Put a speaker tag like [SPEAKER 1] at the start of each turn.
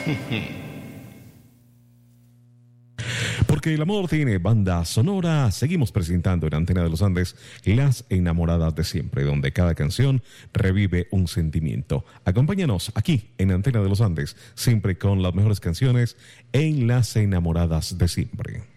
[SPEAKER 1] Porque el amor tiene banda sonora, seguimos presentando en Antena de los Andes Las Enamoradas de Siempre, donde cada canción revive un sentimiento. Acompáñanos aquí en Antena de los Andes, siempre con las mejores canciones en Las Enamoradas de Siempre.